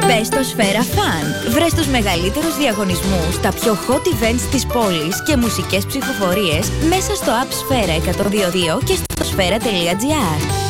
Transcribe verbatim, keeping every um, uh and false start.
Μπες στο Σφαίρα Fun. Βρες τους μεγαλύτερους διαγωνισμούς, τα πιο hot events της πόλης και μουσικές ψηφοφορίες μέσα στο app Σφαίρα εκατόν δύο δύο και στο σφαίρα τελεία τζι άρ.